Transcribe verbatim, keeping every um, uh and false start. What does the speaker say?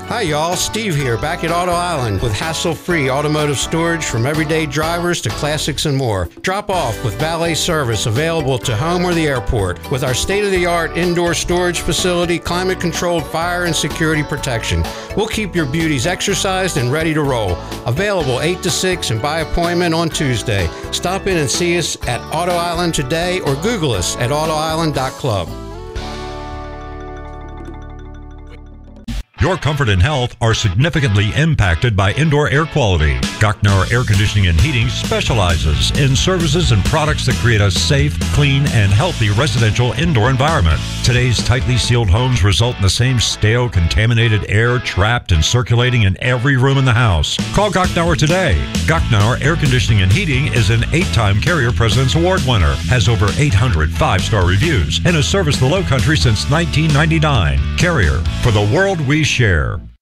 Hi y'all, Steve here, back at Auto Island with hassle-free automotive storage from everyday drivers to classics and more. Drop off with valet service available to home or the airport with our state-of-the-art indoor storage facility, climate-controlled fire and security protection. We'll keep your beauties exercised and ready to roll. Available eight to six and by appointment on Tuesday. Stop in and see us at Auto Island today or Google us at auto island dot club. Your comfort and health are significantly impacted by indoor air quality. Gochnauer Air Conditioning and Heating specializes in services and products that create a safe, clean, and healthy residential indoor environment. Today's tightly sealed homes result in the same stale, contaminated air trapped and circulating in every room in the house. Call Gochnauer today. Gochnauer Air Conditioning and Heating is an eight-time Carrier President's Award winner, has over eight hundred five-star reviews, and has serviced the Low Country since nineteen ninety-nine. Carrier, for the world we share.